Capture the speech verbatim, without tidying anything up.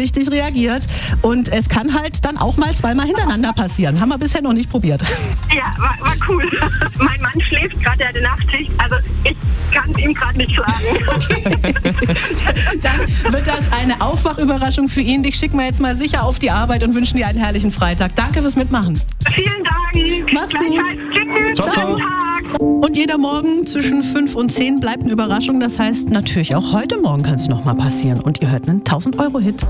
richtig reagiert. Und es kann halt dann auch mal zweimal hintereinander passieren. Haben wir bisher noch nicht probiert. Ja, war, war cool. Mein Mann schläft gerade, der hat eine Nachtschicht. Also ich kann es ihm gerade nicht sagen. Dann wird das eine Aufwachüberraschung für ihn. Dich schicken wir jetzt mal sicher auf die Arbeit und wünschen dir einen herrlichen Freitag. Danke fürs Mitmachen. Vielen Dank. Mach's gut. Tschüss. Ciao, ciao. Schönen Tag. Und jeder Morgen zwischen fünf und zehn bleibt eine Überraschung. Das heißt, natürlich auch heute Morgen kann es noch mal passieren. Und ihr hört einen tausend Euro Hit.